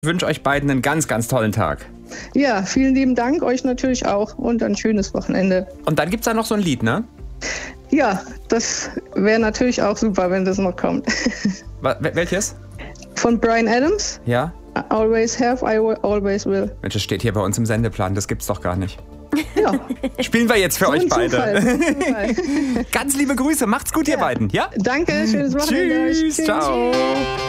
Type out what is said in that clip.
Ich wünsche euch beiden einen ganz, ganz tollen Tag. Ja, vielen lieben Dank, euch natürlich auch und ein schönes Wochenende. Und dann gibt es da noch so ein Lied, ne? Ja, das wäre natürlich auch super, wenn das noch kommt. Welches? Von Bryan Adams. Ja? Always have, I always will. Mensch, das steht hier bei uns im Sendeplan, das gibt's doch gar nicht. Ja. Spielen wir jetzt für euch beide. Zufall. Ganz liebe Grüße, macht's gut, ihr beiden. Ja? Danke, schönes Wochenende. Tschüss, ciao.